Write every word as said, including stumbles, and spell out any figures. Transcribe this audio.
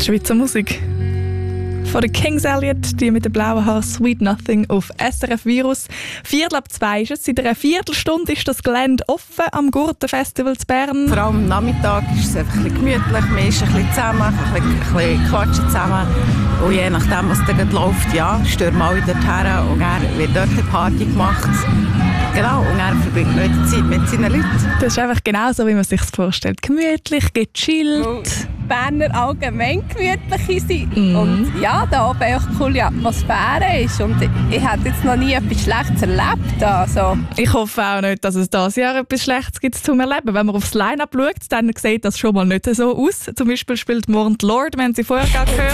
Schweizer Musik. Von den Kings Elliot, die mit dem blauen Haar Sweet Nothing auf S R F Virus. Viertel ab zwei ist es. Seit einer Viertelstunde ist das Gelände offen am Gurtenfestival zu Bern. Vor allem am Nachmittag ist es einfach ein bisschen gemütlich. Man ist ein bisschen zusammen, ein bisschen, ein bisschen quatschen zusammen. Und je nachdem, was dann läuft, ja, stürmen alle dorthin und dann wird dort eine Party gemacht. Genau, und er verbringt noch die Zeit mit seinen Leuten. Das ist einfach genau so, wie man sich vorstellt. Gemütlich, gechillt. Weil Berner allgemein gemütlich sind. Mm. Und ja, da oben auch eine coole Atmosphäre ist. Und ich habe jetzt noch nie etwas Schlechtes erlebt. Also. Ich hoffe auch nicht, dass es dieses Jahr etwas Schlechtes gibt zum Erleben. Wenn man aufs Line-Up schaut, dann sieht das schon mal nicht so aus. Zum Beispiel spielt morgen die Lord, wir haben sie vorher gerade gehört.